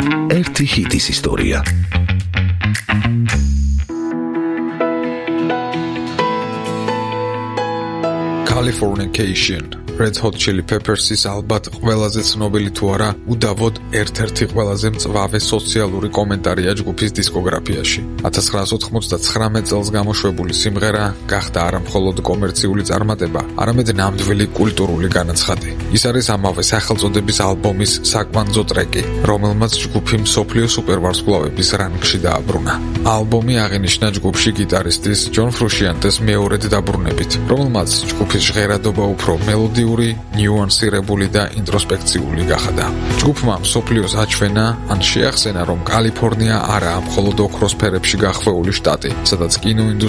ერთი ჰიტის ისტორია. Californication Red Hot Chili Peppers-ის ალბათ ყველაზე ცნობილი თუ არა, უდავოდ ერთ-ერთი ყველაზე მწვავე სოციალური კომენტარია ჯგუფის დისკოგრაფიაში. 1999 წელს გამოშვებული სიმღერა გახდა არა მხოლოდ კომერციული წარმატება, არამედ ნამდვილი კულტურული განაცხადი. ის არის ამავე სახელწოდების ალბომის საკვანძო ტრეკი, რომელმაც ჯგუფი მსოფლიო სუპერვარსკვლავების რანგში დააბრუნა. ალბომი აღინიშნა ჯგუფში გიტარისტის ჯონ ფრუშიანტეს მეორედ დაბრუნებით, რომელმაც ჯგუფის ჟღერადობა უფრო მელოდიური, ნიუანსირებული და ინტროსპექციული გახადა. ჯგუფმა მსოფლიოს აჩვენა, ან შეახსენა, რომ კალიფორნია არაა მხოლოდ ოქროს ფერებში გახვეული შტატი, სადაც კინოინდუსტრია